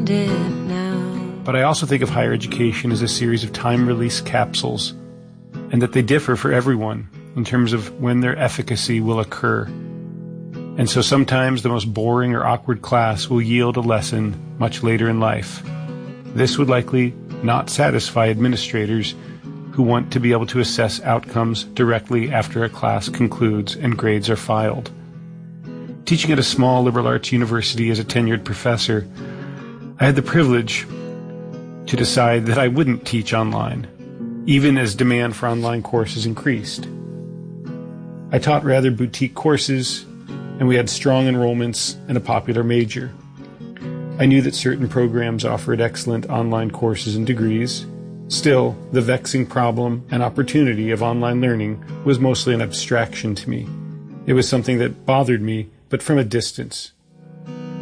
end it now. But I also think of higher education as a series of time-release capsules, and that they differ for everyone in terms of when their efficacy will occur. And so sometimes the most boring or awkward class will yield a lesson much later in life. This would likely not satisfy administrators who want to be able to assess outcomes directly after a class concludes and grades are filed. Teaching at a small liberal arts university as a tenured professor, I had the privilege to decide that I wouldn't teach online, even as demand for online courses increased. I taught rather boutique courses, and we had strong enrollments and a popular major. I knew that certain programs offered excellent online courses and degrees. Still, the vexing problem and opportunity of online learning was mostly an abstraction to me. It was something that bothered me, but from a distance.